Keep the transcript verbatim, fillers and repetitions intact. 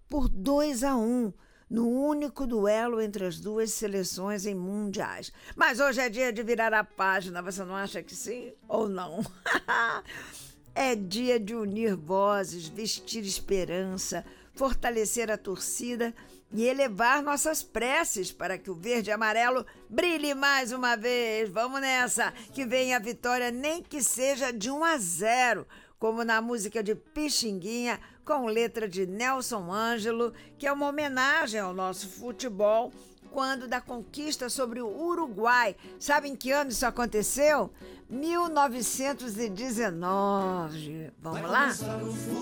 por dois a um, no único duelo entre as duas seleções em mundiais. Mas hoje é dia de virar a página, você não acha que sim ou não? É dia de unir vozes, vestir esperança, fortalecer a torcida e elevar nossas preces para que o verde e amarelo brilhe mais uma vez. Vamos nessa, que venha a vitória, nem que seja de um a zero, como na música de Pixinguinha, com letra de Nelson Ângelo, que é uma homenagem ao nosso futebol, quando da conquista sobre o Uruguai. Sabe em que ano isso aconteceu? mil novecentos e dezenove. Vamos lá?